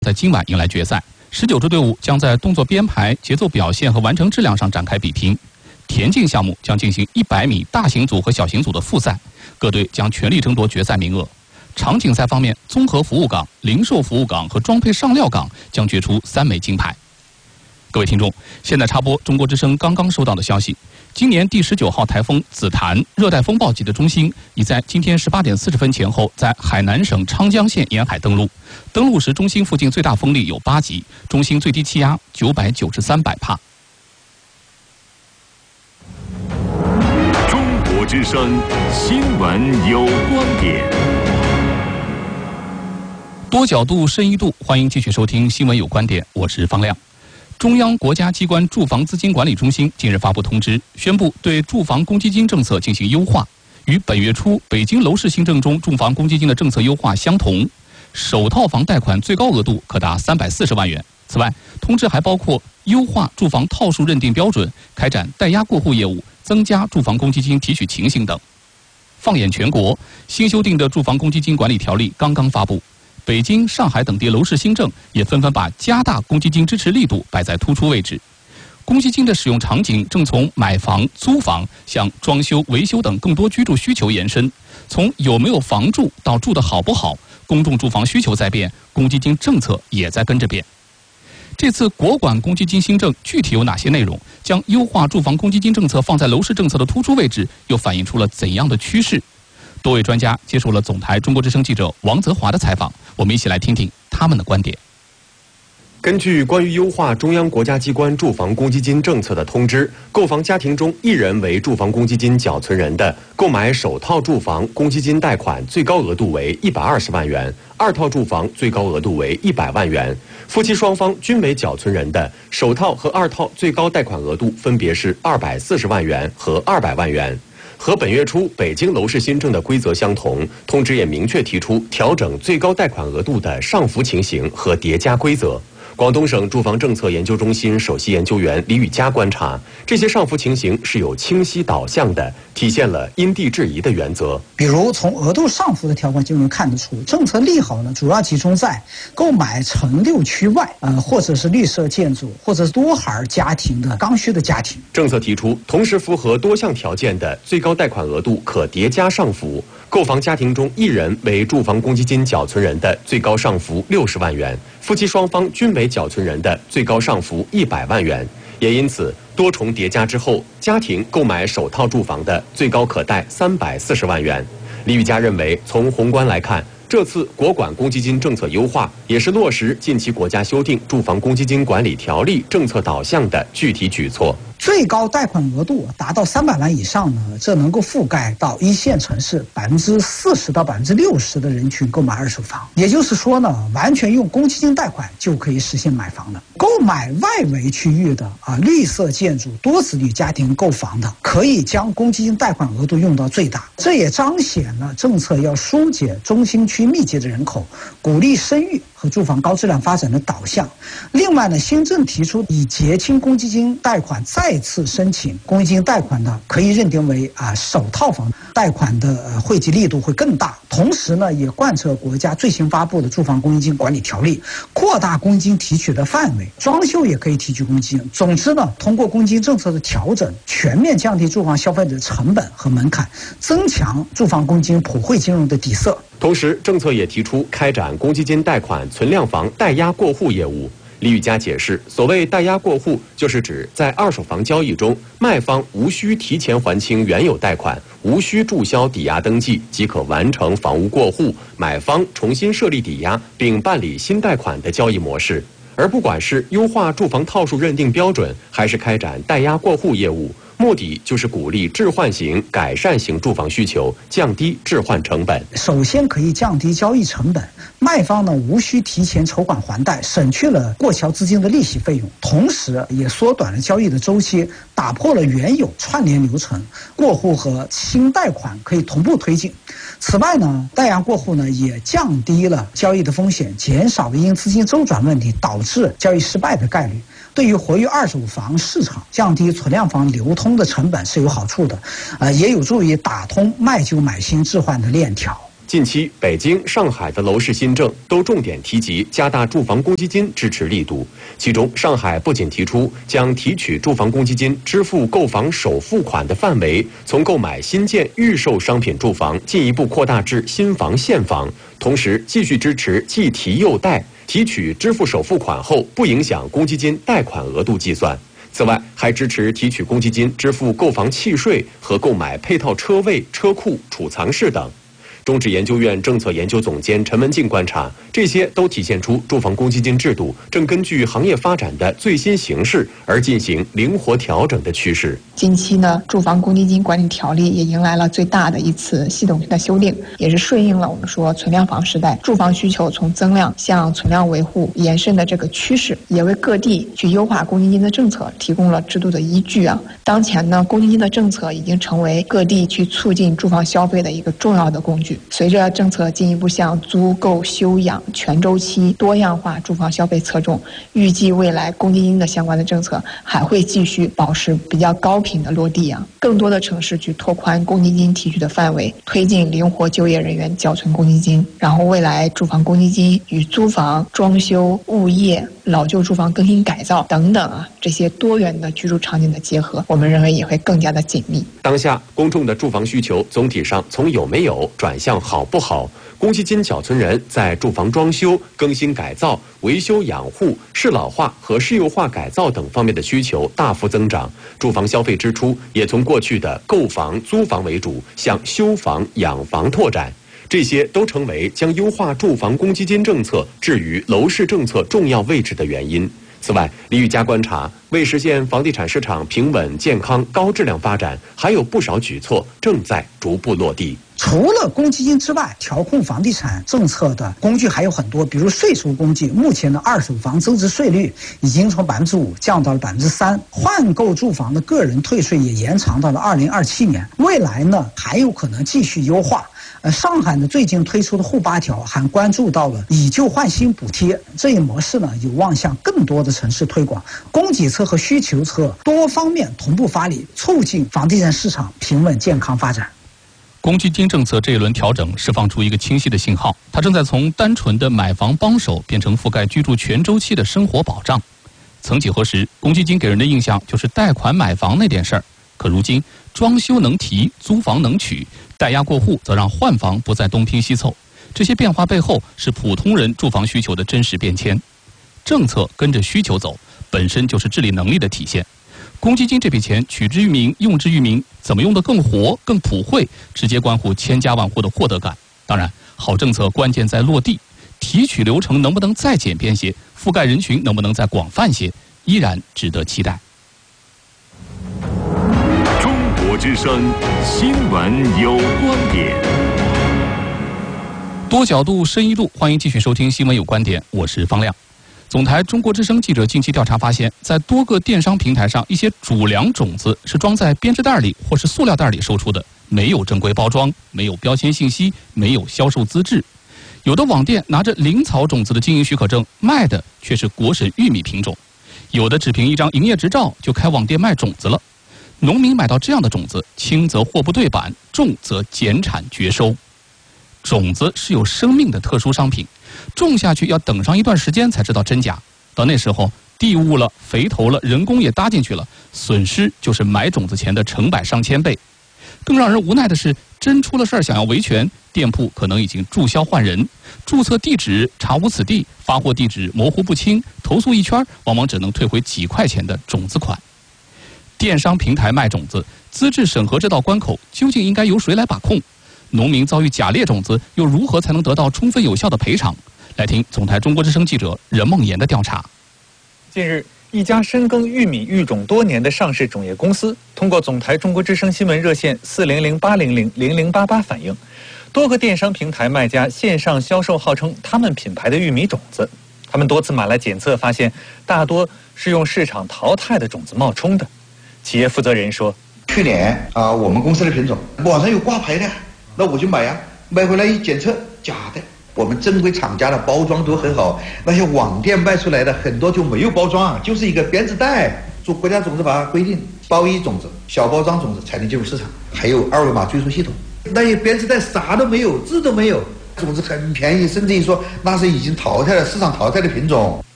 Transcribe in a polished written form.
在今晚迎来决赛，19支队伍将在动作编排、节奏表现和完成质量上展开比拼。田径项目将进行100米大型组和小型组的复赛，各队将全力争夺决赛名额。场景赛方面，综合服务岗、零售服务岗和装配上料岗将决出3枚金牌。各位听众，现在插播中国之声刚刚收到的消息。今年第19号台风紫檀热带风暴级的中心已在今天18点40分前后在海南省昌江县沿海登陆。登陆时，中心附近最大风力有8级，中心最低气压993百帕。 中国之声新闻有观点， 多角度、深一度，欢迎继续收听《新闻有观点》，我是方亮。中央国家机关住房资金管理中心近日发布通知，宣布对住房公积金政策进行优化，与本月初北京楼市新政中住房公积金的政策优化相同。首套房贷款最高额度可达340万元。此外，通知还包括优化住房套数认定标准、开展代押过户业务、增加住房公积金提取情形等。放眼全国，新修订的住房公积金管理条例刚刚发布。北京、上海等地楼市新政也纷纷把加大公积金支持力度摆在突出位置。公积金的使用场景正从买房、租房向装修、维修等更多居住需求延伸。从有没有房住到住得好不好，公众住房需求在变，公积金政策也在跟着变。这次国管公积金新政具体有哪些内容？将优化住房公积金政策放在楼市政策的突出位置，又反映出了怎样的趋势？多位专家接受了总台中国之声记者王泽华的采访，我们一起来听听他们的观点。 根据关于优化中央国家机关住房公积金政策的通知，购房家庭中1人为住房公积金缴存人的，购买首套住房公积金贷款最高额度为120万元，2套住房最高额度为100万元。夫妻双方均为缴存人的，首套和2套最高贷款额度分别是240万元和200万元。和本月初北京楼市新政的规则相同，通知也明确提出调整最高贷款额度的上浮情形和叠加规则。广东省住房政策研究中心首席研究员李宇佳观察，这些上浮情形是有清晰导向的，体现了因地制宜的原则。 比如从额度上浮的条款就能看得出，政策利好呢主要集中在购买城六区外，或者是绿色建筑，或者是多孩家庭的刚需的家庭。 政策提出，同时符合多项条件的最高贷款额度可叠加上浮。购房家庭中1人为住房公积金缴存人的，最高上浮60万元；夫妻双方均为缴存人的，最高上浮100万元。也因此，多重叠加之后，家庭购买首套住房的最高可贷340万元。李宇佳认为，从宏观来看，这次国管公积金政策优化也是落实近期国家修订住房公积金管理条例政策导向的具体举措。 最高贷款额度达到300万以上呢，这能够覆盖到1线城市40%到60%的人群购买二手房。也就是说呢，完全用公积金贷款就可以实现买房的。购买外围区域的绿色建筑、多子女家庭购房的，可以将公积金贷款额度用到最大。这也彰显了政策要疏解中心区密集的人口，鼓励生育和住房高质量发展的导向。另外呢，新政提出以结清公积金贷款再次申请公积金贷款的，可以认定为首套房贷款的惠及力度会更大。同时呢，也贯彻国家最新发布的住房公积金管理条例，扩大公积金提取的范围，装修也可以提取公积金。总之呢，通过公积金政策的调整，全面降低住房消费者成本和门槛，增强住房公积金普惠金融的底色。 同时，政策也提出开展公积金贷款存量房代押过户业务。李宇佳解释，所谓代押过户，就是指在二手房交易中，卖方无需提前还清原有贷款，无需注销抵押登记，即可完成房屋过户，买方重新设立抵押并办理新贷款的交易模式。而不管是优化住房套数认定标准，还是开展代押过户业务，目的就是鼓励置换型、改善型住房需求，降低置换成本。 首先可以降低交易成本，卖方呢无需提前筹款还贷，省去了过桥资金的利息费用，同时也缩短了交易的周期，打破了原有串联流程，过户和新贷款可以同步推进。此外呢，代押过户呢也降低了交易的风险，减少了因资金周转问题导致交易失败的概率。对于活跃二手房市场、降低存量房流通的成本是有好处的，也有助于打通卖旧买新置换的链条。 近期，北京、上海的楼市新政都重点提及加大住房公积金支持力度。其中，上海不仅提出将提取住房公积金支付购房首付款的范围，从购买新建预售商品住房进一步扩大至新房现房，同时继续支持既提又贷，提取支付首付款后不影响公积金贷款额度计算。此外，还支持提取公积金支付购房契税和购买配套车位、车库、储藏室等。中指研究院政策研究总监陈文静观察，这些都体现出住房公积金制度正根据行业发展的最新形势而进行灵活调整的趋势。 近期呢，住房公积金管理条例也迎来了最大的一次系统性的修订，也是顺应了我们说存量房时代住房需求从增量向存量维护延伸的这个趋势，也为各地去优化公积金的政策提供了制度的依据啊。当前呢，公积金的政策已经成为各地去促进住房消费的一个重要的工具。随着政策进一步向租购休养全周期多样化住房消费侧重，预计未来公积金的相关的政策还会继续保持比较高频的落地啊。更多的城市去拓宽公积金提取的范围，推进灵活就业人员缴存公积金，然后未来住房公积金与租房、装修、物业、老旧住房更新改造等等啊，这些多元的居住场景的结合，我们认为也会更加的紧密。 当下公众的住房需求总体上从有没有转向好不好，公积金缴存人在住房装修、更新改造、维修养护、适老化和适幼化改造等方面的需求大幅增长，住房消费支出也从过去的购房、租房为主，向修房、养房拓展。这些都成为将优化住房公积金政策置于楼市政策重要位置的原因。此外，李玉佳观察，为实现房地产市场平稳、健康、高质量发展，还有不少举措正在逐步落地。 除了公积金之外，调控房地产政策的工具还有很多，比如税收工具。目前的二手房增值税率已经从5%降到了3%，换购住房的个人退税也延长到了2027年。未来呢，还有可能继续优化。上海呢最近推出的沪8条还关注到了以旧换新补贴，这一模式呢有望向更多的城市推广，供给侧和需求侧多方面同步发力，促进房地产市场平稳健康发展。 公积金政策这一轮调整释放出一个清晰的信号，它正在从单纯的买房帮手变成覆盖居住全周期的生活保障。曾几何时，公积金给人的印象就是贷款买房那点事儿，可如今装修能提，租房能取，贷押过户则让换房不再东拼西凑。这些变化背后是普通人住房需求的真实变迁。政策跟着需求走，本身就是治理能力的体现。公积金这笔钱取之于民，用之于民，怎么用得更活、更普惠，直接关乎千家万户的获得感。当然，好政策关键在落地，提取流程能不能再简便些，覆盖人群能不能再广泛些，依然值得期待。 中国之声新闻有观点， 多角度、深一度，欢迎继续收听《新闻有观点》，我是方亮。总台中国之声记者近期调查发现，在多个电商平台上，一些主粮种子是装在编织袋里或是塑料袋里售出的，没有正规包装，没有标签信息，没有销售资质。有的网店拿着灵草种子的经营许可证，卖的却是国审玉米品种。有的只凭一张营业执照就开网店卖种子了。农民买到这样的种子，轻则货不对版，重则减产绝收。种子是有生命的特殊商品，种下去要等上一段时间才知道真假。到那时候，地物了、肥头了、人工也搭进去了，损失就是买种子钱的成百上千倍。更让人无奈的是，真出了事儿想要维权，店铺可能已经注销换人，注册地址查无此地，发货地址模糊不清，投诉一圈往往只能退回几块钱的种子款。电商平台卖种子，资质审核这道关口究竟应该由谁来把控？农民遭遇假劣种子，又如何才能得到充分有效的赔偿？来听总台中国之声记者任梦妍的调查。 近日，一家深耕玉米育种多年的上市种业公司，通过总台中国之声新闻热线400-800-0088反映，多个电商平台卖家线上销售号称他们品牌的玉米种子，他们多次买来检测，发现大多是用市场淘汰的种子冒充的。企业负责人说：“ 去年我们公司的品种网上有挂牌的，那我就买啊，买回来一检测假的。我们正规厂家的包装都很好，那些网店卖出来的很多就没有包装，就是一个编织袋。做国家种子法规定，包衣种子、小包装种子才能进入市场，还有2维码追溯系统。 那些编织袋啥都没有，字都没有，种子很便宜，甚至于说那是已经淘汰了，市场淘汰的品种。